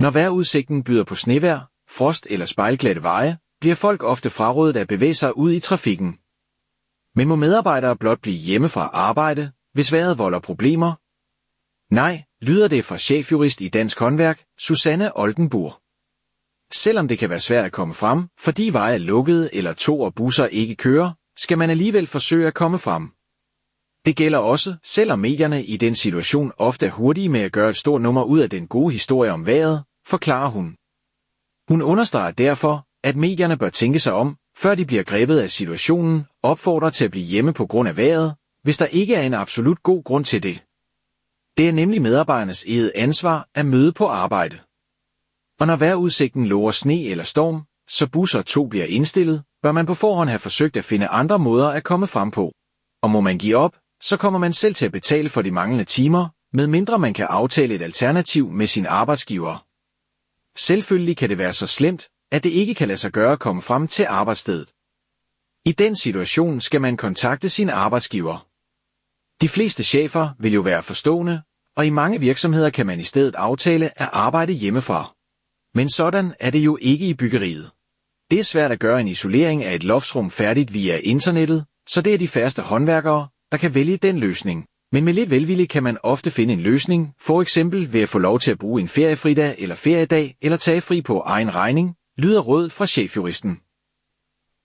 Når vejrudsigten byder på snevejr, frost eller spejlglatte veje, bliver folk ofte frarådet at bevæge sig ud i trafikken. Men må medarbejdere blot blive hjemme fra arbejde, hvis vejret volder problemer? Nej, lyder det fra chefjurist i Dansk Håndværk, Susanne Oldenburg. Selvom det kan være svært at komme frem, fordi veje er lukkede eller tog og busser ikke kører, skal man alligevel forsøge at komme frem. Det gælder også, selvom medierne i den situation ofte er hurtige med at gøre et stort nummer ud af den gode historie om vejret, forklarer hun. Hun understreger derfor, at medierne bør tænke sig om, før de bliver grebet af situationen, opfordrer til at blive hjemme på grund af vejret, hvis der ikke er en absolut god grund til det. Det er nemlig medarbejdernes eget ansvar at møde på arbejde. Og når vejrudsigten lover sne eller storm, så busser og tog bliver indstillet, bør man på forhånd have forsøgt at finde andre måder at komme frem på. Og må man give op, så kommer man selv til at betale for de manglende timer, medmindre man kan aftale et alternativ med sin arbejdsgiver. Selvfølgelig kan det være så slemt, at det ikke kan lade sig gøre at komme frem til arbejdsstedet. I den situation skal man kontakte sin arbejdsgiver. De fleste chefer vil jo være forstående, og i mange virksomheder kan man i stedet aftale at arbejde hjemmefra. Men sådan er det jo ikke i byggeriet. Det er svært at gøre en isolering af et loftsrum færdigt via internettet, så det er de færreste håndværkere, der kan vælge den løsning. Men med lidt velvilje kan man ofte finde en løsning, for eksempel ved at få lov til at bruge en feriefridag eller feriedag eller tage fri på egen regning, lyder rådet fra chefjuristen.